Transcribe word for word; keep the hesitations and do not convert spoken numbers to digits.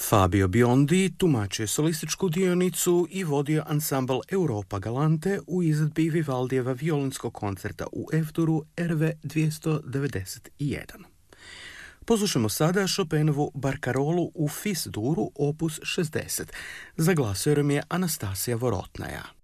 Fabio Biondi tumačio je solističku dionicu i vodio ansambl Europa Galante u izvedbi Vivaldijeva violinskog koncerta u F-duru R V dvjesto devedeset jedan. Poslušamo sada Chopinovu Barkarolu u Fis-duru opus šezdeset. Za glasom je Anastasija Vorotnaja.